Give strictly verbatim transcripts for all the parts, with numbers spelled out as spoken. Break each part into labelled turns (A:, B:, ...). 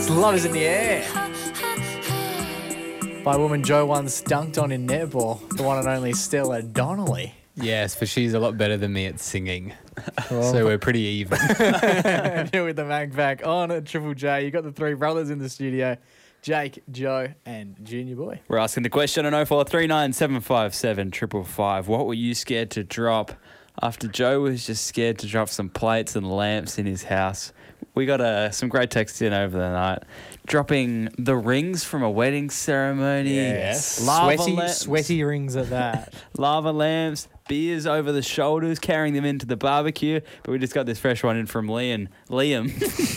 A: Love is in the air. By a woman Joe once dunked on in netball, the one and only Stella Donnelly.
B: Yes, but she's a lot better than me at singing. So we're pretty even.
A: Here with the Mag Pack on at Triple J. You got the three brothers in the studio, Jake, Joe, and Junior Boy.
C: We're asking the question on oh four three nine, seven five seven, five five five. What were you scared to drop after Joe was just scared to drop some plates and lamps in his house? We got uh, some great texts in over the night. Dropping the rings from a wedding ceremony.
A: Yes.
C: Lava
A: Sweaty,
C: lamps,
A: sweaty rings at that.
C: lava lamps, beers over the shoulders, carrying them into the barbecue. But we just got this fresh one in from Liam. Liam.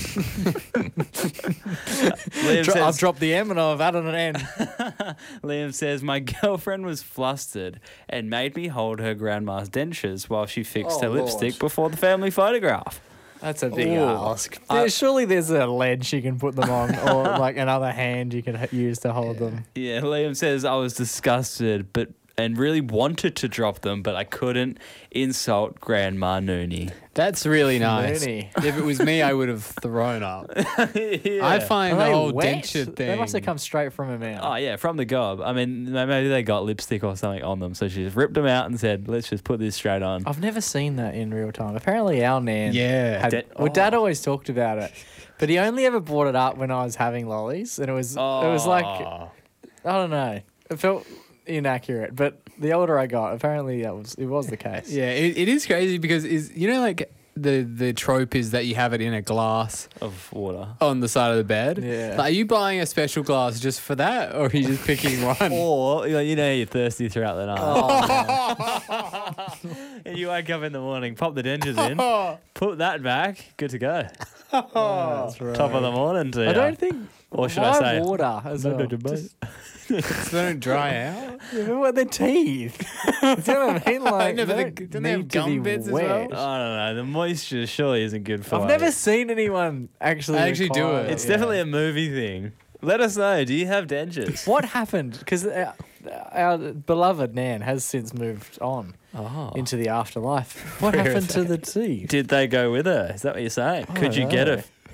C: Liam
A: Dro-
C: says,
A: I've dropped the M and I've added an N.
C: Liam says, my girlfriend was flustered and made me hold her grandma's dentures while she fixed
A: Oh,
C: her
A: Lord.
C: lipstick before the family photograph.
A: That's a big
C: Ooh.
A: ask. There- surely there's a ledge you can put them on, or like another hand you can h- use to hold them.
C: Yeah, Liam says, I was disgusted but and really wanted to drop them, but I couldn't insult Grandma Noonie.
B: That's really nice.
A: Mooney.
B: If it was me, I would have thrown up.
C: Yeah.
B: I find
A: Are
B: the
A: they
B: whole
A: wet?
B: denture thing.
A: They must have come straight from a mouth.
C: Oh, yeah, from the gob. I mean, maybe they got lipstick or something on them, so she just ripped them out and said, let's just put this straight on.
A: I've never seen that in real time. Apparently, our nan.
B: Yeah.
A: Had,
C: Da-
A: well,
C: oh.
A: Dad always talked about it, but he only ever brought it up when I was having lollies, and it was it was like I don't know. It felt inaccurate, but the older I got, apparently that was it was the case.
B: Yeah, it, it is crazy because is you know like the the trope is that you have it in a glass
C: of water.
B: on the side of the bed.
A: Yeah.
B: Like, are you buying a special glass just for that, or are you just picking one?
C: Or, you know, you know you're thirsty throughout the night.
A: Oh,
C: And you wake up in the morning, pop the dentures in, put that back, good to go.
A: that's right.
C: Top of the morning to
A: I
C: you.
A: don't think.
C: Or should
A: why
C: I say-
A: water as well? Just-
B: So they don't dry out.
A: Yeah, but what, their teeth. Do you know what I mean? Like,
B: No, but
A: they
B: they-
A: don't
B: don't they have
A: need to
B: gum
A: be
B: bits as
A: wet.
B: well?
C: I don't know. The moisture surely isn't good for
A: I've
C: you.
A: never seen anyone actually.
B: I actually do
A: require
B: it.
C: It's
A: yeah.
C: definitely a movie thing. Let us know. Do you have dentures?
A: What happened? Because our, our beloved Nan has since moved on
C: Oh.
A: into the afterlife. What
C: Where
A: happened
C: is
A: to the teeth?
C: Did they go with her? Is that what you're saying?
A: I
C: Could
A: don't
C: you get
A: know.
C: a